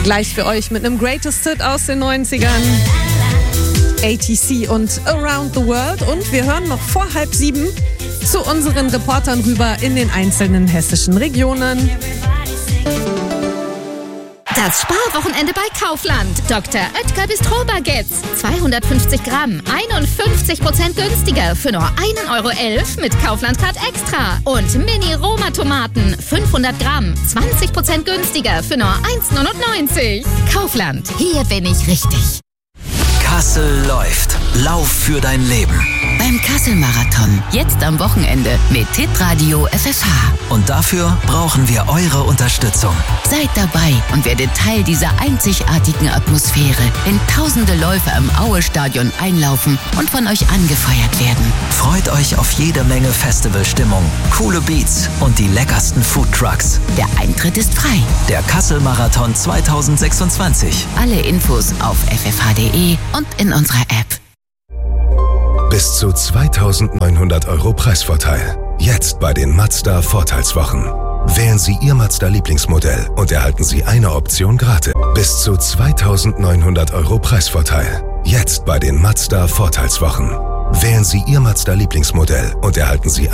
Gleich für euch mit einem Greatest Hit aus den 90ern. ATC und Around the World. Und wir hören noch vor 6:30 zu unseren Reportern rüber in den einzelnen hessischen Regionen. Das Sparwochenende bei Kaufland. Dr. Oetker Bistro-Baguettes. 250 Gramm, 51% günstiger für nur 1,11 € mit Kaufland-Card Extra. Und Mini-Roma-Tomaten, 500 Gramm, 20% günstiger für nur 1,99 €. Kaufland, hier bin ich richtig. Kassel läuft. Lauf für dein Leben. Beim Kassel-Marathon. Jetzt am Wochenende mit Hitradio FFH. Und dafür brauchen wir eure Unterstützung. Seid dabei und werdet Teil dieser einzigartigen Atmosphäre, wenn tausende Läufer im Aue-Stadion einlaufen und von euch angefeuert werden. Freut euch auf jede Menge Festivalstimmung, coole Beats und die leckersten Foodtrucks. Der Eintritt ist frei. Der Kassel-Marathon 2026. Alle Infos auf ffh.de und in unserer App. Bis zu 2.900 € Preisvorteil. Jetzt bei den Mazda Vorteilswochen. Wählen Sie Ihr Mazda-Lieblingsmodell und erhalten Sie eine Option gratis. Bis zu 2.900 € Preisvorteil. Jetzt bei den Mazda Vorteilswochen. Wählen Sie Ihr Mazda-Lieblingsmodell und erhalten Sie